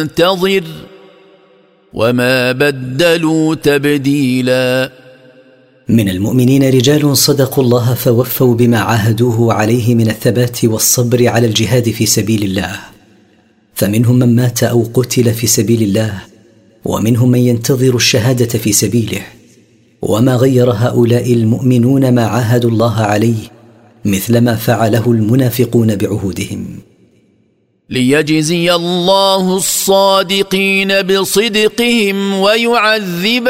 انتظر وما بدلوا تبديلا. من المؤمنين رجال صدقوا الله فوفوا بما عاهدوه عليه من الثبات والصبر على الجهاد في سبيل الله، فمنهم من مات أو قتل في سبيل الله، ومنهم من ينتظر الشهادة في سبيله. وما غير هؤلاء المؤمنون ما عاهدوا الله عليه مثلما فعله المنافقون بعهودهم. ليجزي الله الصادقين بصدقهم ويعذب